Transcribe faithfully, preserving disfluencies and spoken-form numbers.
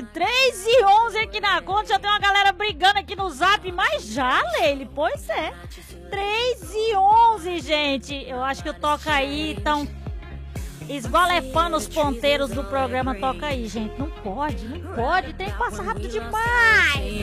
três e onze aqui na conta. Já tem uma galera brigando aqui no zap. Mas já, Leile, pois é. três e onze, gente. Eu acho que o Toca Aí estão esgualepando os ponteiros do programa Toca Aí, gente. Não pode, não pode. Tem que passar rápido demais.